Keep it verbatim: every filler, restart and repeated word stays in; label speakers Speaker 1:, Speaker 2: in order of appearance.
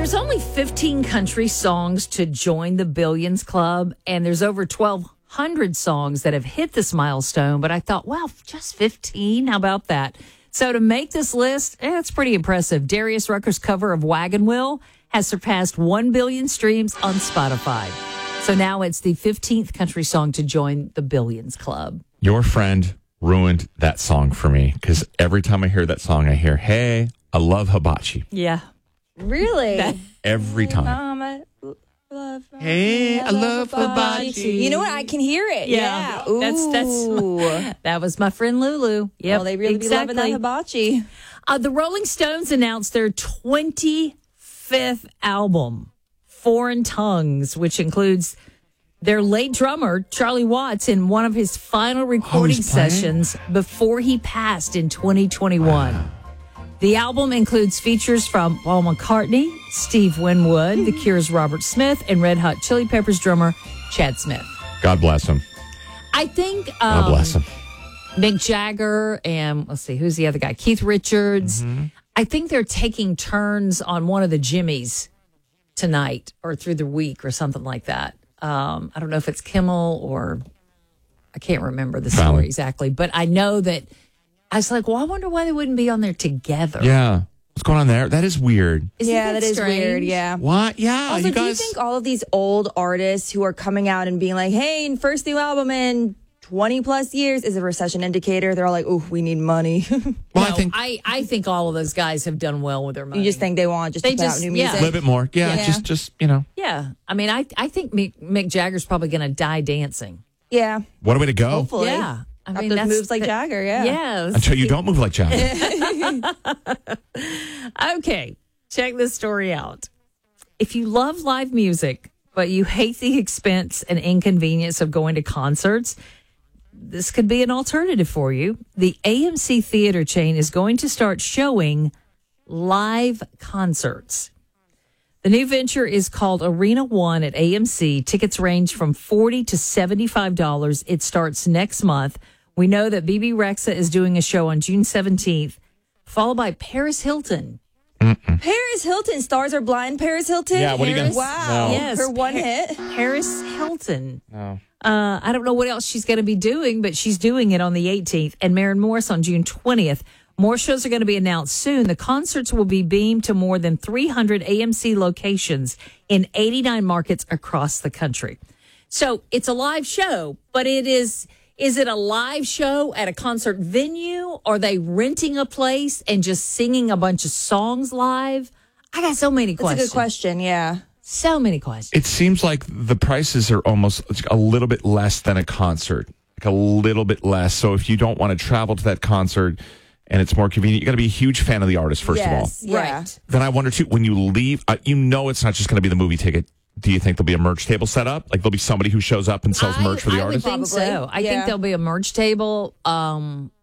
Speaker 1: There's only fifteen country songs to join the Billions Club, and there's over twelve hundred songs that have hit this milestone. But I thought, wow, just fifteen? How about that? So to make this list, eh, it's pretty impressive. Darius Rucker's cover of Wagon Wheel has surpassed one billion streams on Spotify. So now it's the fifteenth country song to join the Billions Club.
Speaker 2: Your friend ruined that song for me because every time I hear that song, I hear, hey, I love hibachi.
Speaker 1: Yeah.
Speaker 3: Really?
Speaker 1: That-
Speaker 2: Every time.
Speaker 3: Mama, love,
Speaker 2: Hey, I love hibachi.
Speaker 3: You know what? I can hear it. Yeah.
Speaker 1: Yeah. That's, that's, that was my friend Lulu. Yep,
Speaker 3: Well, they really be loving that hibachi.
Speaker 1: Uh, the Rolling Stones announced their twenty-fifth album, Foreign Tongues, which includes their late drummer, Charlie Watts, in one of his final recording
Speaker 2: he's playing?
Speaker 1: sessions before he passed in twenty twenty-one. Wow. The album includes features from Paul McCartney, Steve Winwood, The Cure's Robert Smith, and Red Hot Chili Peppers drummer Chad Smith.
Speaker 2: God bless him.
Speaker 1: I think
Speaker 2: God
Speaker 1: um,
Speaker 2: bless him.
Speaker 1: Mick Jagger and, let's see, who's the other guy? Keith Richards. Mm-hmm. I think they're taking turns on one of the Jimmys tonight or through the week or something like that. Um, I don't know if it's Kimmel or I can't remember the story
Speaker 2: Fallon.
Speaker 1: exactly, but I know that I was like, well, I wonder why they wouldn't be on there together.
Speaker 2: Yeah. What's going on there? That is weird.
Speaker 1: Isn't
Speaker 3: yeah,
Speaker 1: that
Speaker 3: that is
Speaker 1: strange?
Speaker 3: weird. Yeah.
Speaker 2: What? Yeah.
Speaker 3: Also,
Speaker 2: you
Speaker 3: do you
Speaker 2: guys.
Speaker 3: think all of these old artists who are coming out and being like, hey, first new album in twenty plus years is a recession indicator? They're all like, oh, we need money.
Speaker 2: well,
Speaker 1: No,
Speaker 2: I think
Speaker 1: I, I think all of those guys have done well with their money.
Speaker 3: You just think they want just
Speaker 1: They
Speaker 3: to put
Speaker 1: just-
Speaker 3: out new
Speaker 1: yeah.
Speaker 2: a
Speaker 3: music?
Speaker 2: little bit more. Yeah,
Speaker 3: Yeah.
Speaker 2: Just, just you know.
Speaker 1: Yeah. I mean, I, I think Mick, Mick Jagger's probably going to die dancing.
Speaker 3: Yeah.
Speaker 2: What a way to go.
Speaker 3: Hopefully.
Speaker 1: Yeah. I
Speaker 3: Got
Speaker 1: mean,
Speaker 3: those
Speaker 1: that's
Speaker 3: moves like
Speaker 1: the-
Speaker 3: Jagger, yeah.
Speaker 1: Yes.
Speaker 2: Until you don't move like Jagger.
Speaker 1: Okay, check this story out. If you love live music, but you hate the expense and inconvenience of going to concerts, this could be an alternative for you. The A M C theater chain is going to start showing live concerts. The new venture is called Arena One at A M C. Tickets range from forty dollars to seventy-five dollars. It starts next month. We know that B B Rexha is doing a show on June seventeenth, followed by Paris Hilton.
Speaker 3: Paris Hilton. Stars are blind. Paris Hilton.
Speaker 2: Yeah, what are you gonna-
Speaker 3: Wow.
Speaker 2: No.
Speaker 1: Yes,
Speaker 3: Her one
Speaker 1: Pa-
Speaker 3: hit.
Speaker 1: Paris Hilton.
Speaker 2: No.
Speaker 1: Uh, I don't know what else she's going to be doing, but she's doing it on the eighteenth. And Maren Morris on June twentieth. More shows are going to be announced soon. The concerts will be beamed to more than three hundred A M C locations in eighty-nine markets across the country. So it's a live show, but it is, is it a live show at a concert venue? Are they renting a place and just singing a bunch of songs live? I got so many
Speaker 3: That's
Speaker 1: questions.
Speaker 3: a good question, yeah.
Speaker 1: So many questions.
Speaker 2: It seems like the prices are almost a little bit less than a concert, like a little bit less. So if you don't want to travel to that concert and it's more convenient, you got to be a huge fan of the artist, first
Speaker 3: yes,
Speaker 2: of all.
Speaker 3: yeah.
Speaker 1: Right.
Speaker 2: Then I wonder, too, when you leave, uh, you know it's not just going to be the movie ticket. Do you think there'll be a merch table set up? Like there'll be somebody who shows up and sells merch for the
Speaker 1: I
Speaker 2: artist?
Speaker 1: would think
Speaker 3: Probably.
Speaker 1: so. I
Speaker 3: Yeah.
Speaker 1: think there'll be a merch table. Um,